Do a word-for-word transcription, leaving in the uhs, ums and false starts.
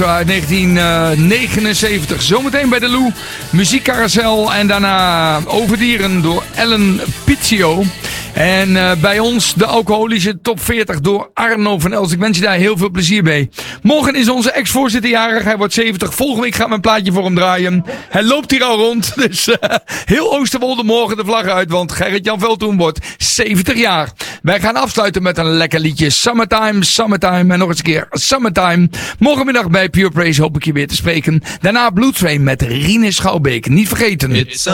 Uit negentien negenenzeventig. Zometeen bij de Lou. Muziekcarousel. En daarna Overdieren door Ellen Pizio. En uh, bij ons de alcoholische top veertig door Arno van Els. Ik wens je daar heel veel plezier bij. Morgen is onze ex-voorzitter jarig. Hij wordt zeventig. Volgende week gaat mijn plaatje voor hem draaien. Hij loopt hier al rond. Dus uh, heel Oosterwolde morgen de vlag uit. Want Gerrit-Jan Veldhoen wordt zeventig jaar. Wij gaan afsluiten met een lekker liedje. Summertime, Summertime. En nog eens een keer Summertime. Morgenmiddag bij Pure Praise hoop ik je weer te spreken. Daarna Blue Train met Rinus Schouwbeek. Niet vergeten. It's